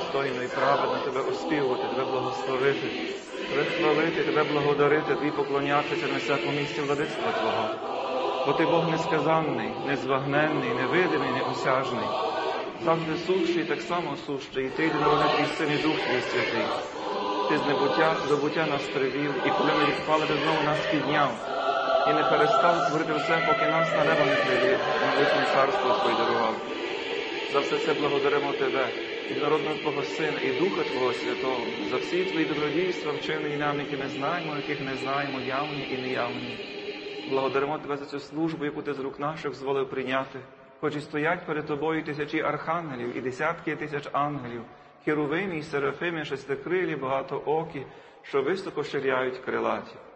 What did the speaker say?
достойно і праведно Тебе оспівувати, Тебе благословити, Тебе хвалити, Тебе благодарити, Тобі поклонятися на всякому місці владицтва Твого. Бо Ти Бог несказанний, незвагненний, невидимий, неосяжний, завжди сущий, так само сущий, і Ти єдинородний Твій Син і Дух Твій Святий. Ти з небуття до буття нас привів, і коли ми відпали, Ти знову нас підняв, і не перестав творити все, поки нас на небо не привів, на вічне царство Твоє дарував. За все це благодаримо Тебе, єдинородного Твого Сина і Духа Твого Святого, за всі Твої добродійства, вчинені нам, які ми знаємо, яких не знаємо, явні і неявні. Благодаримо Тебе за цю службу, яку Ти з рук наших зволив прийняти, хоч і стоять перед Тобою тисячі архангелів і десятки тисяч ангелів, херувимі й серафими, шестикрилі, багатоокі, що високо ширяють крилаті.